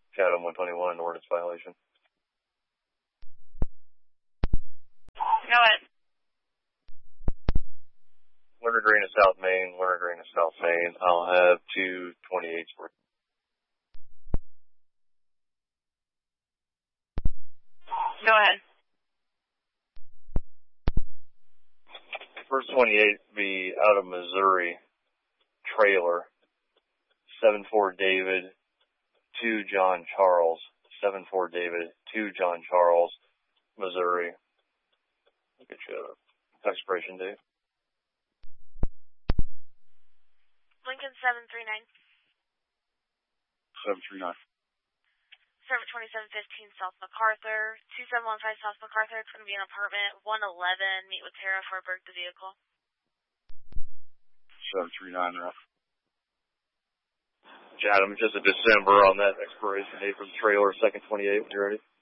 Chatham 121, an ordinance violation. Go ahead. Lerner Green of South Main, Lerner Green of South Main. I'll have 228s worth. Go ahead. First 28 be out of Missouri, trailer, 74 David, 2 John Charles, 74 David, 2 John Charles, Missouri. I'll get you an expiration date. Lincoln 739. 739. Serve at 2715 South MacArthur. 2715 South MacArthur. It's going to be an apartment 111. Meet with Tara Forberg, the vehicle. 739, rough. Chatham, just a December on that expiration date for the trailer, second 28, when you're ready.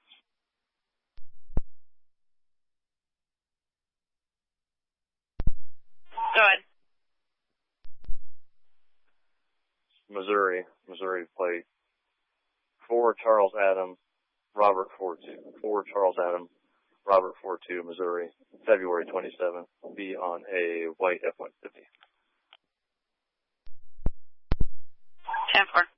Go ahead. Missouri plate. 4 Charles Adam, Robert 42. 4 Charles Adam, Robert 42, Missouri, February 27. Be on a white F-150. 10-4.